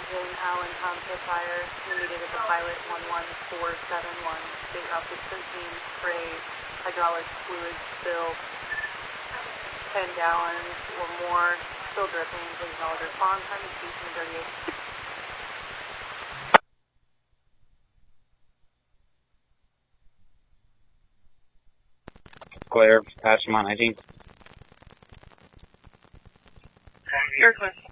in Allen Township Fire. We needed at the pilot 11471, State Route 613, spray hydraulic fluid spill, 10 gallons or more, still dripping. Please acknowledge response. Time is 1838. Clear, pass him on 19. Air clear.